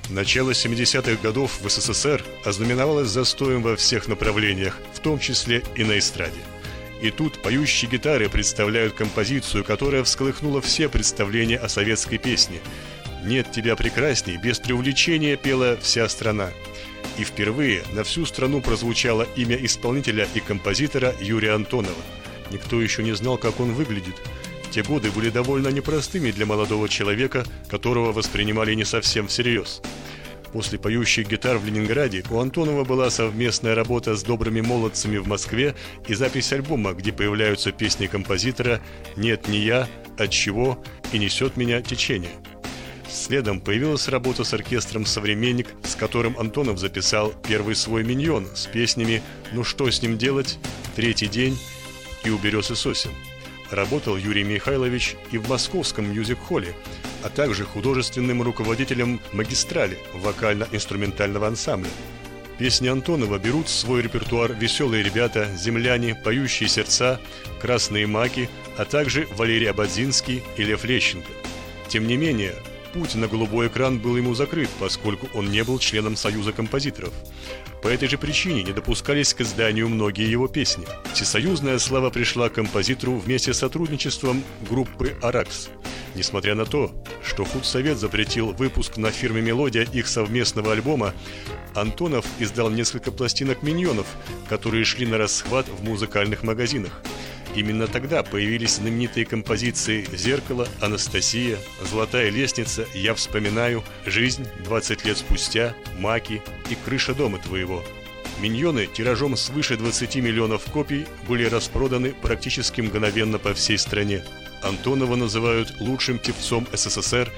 Начало 70-х годов в СССР ознаменовалось застоем во всех направлениях, в том числе и на эстраде. И тут поющие гитары представляют композицию, которая всколыхнула все представления о советской песне. «Нет тебя прекрасней» без преувеличения пела вся страна. И впервые на всю страну прозвучало имя исполнителя и композитора Юрия Антонова. Никто еще не знал, как он выглядит. Те годы были довольно непростыми для молодого человека, которого воспринимали не совсем всерьез. После поющих гитар в Ленинграде у Антонова была совместная работа с добрыми молодцами в Москве и запись альбома, где появляются песни композитора «Нет, не я», «Отчего» и «Несет меня течение». Следом появилась работа с оркестром «Современник», с которым Антонов записал первый свой «Миньон» с песнями «Ну что с ним делать?», «Третий день» и «У берез и сосен». Работал Юрий Михайлович и в московском мюзик-холле, а также художественным руководителем «Магистрали» вокально-инструментального ансамбля. Песни Антонова берут в свой репертуар «Веселые ребята», «Земляне», «Поющие сердца», «Красные маки», а также Валерий Ободзинский и Лев Лещенко. Тем не менее, путь на голубой экран был ему закрыт, поскольку он не был членом Союза композиторов. По этой же причине не допускались к изданию многие его песни. Всесоюзная слава пришла к композитору вместе с сотрудничеством группы «Аракс». Несмотря на то, что худсовет запретил выпуск на фирме «Мелодия» их совместного альбома, Антонов издал несколько пластинок «Миньонов», которые шли на расхват в музыкальных магазинах. Именно тогда появились знаменитые композиции «Зеркало», «Анастасия», «Золотая лестница», «Я вспоминаю», «Жизнь», «20 лет спустя», «Маки» и «Крыша дома твоего». «Миньоны» тиражом свыше 20 миллионов копий были распроданы практически мгновенно по всей стране. Антонова называют лучшим певцом СССР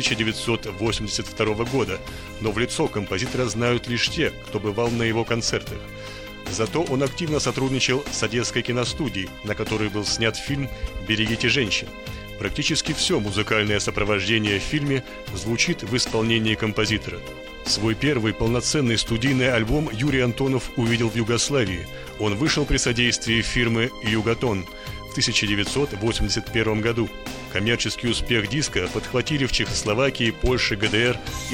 1982 года, но в лицо композитора знают лишь те, кто бывал на его концертах. Зато он активно сотрудничал с Одесской киностудией, на которой был снят фильм «Берегите женщин». Практически все музыкальное сопровождение в фильме звучит в исполнении композитора. Свой первый полноценный студийный альбом Юрий Антонов увидел в Югославии. Он вышел при содействии фирмы «Юготон» в 1981 году. Коммерческий успех диска подхватили в Чехословакии, Польше, ГДР и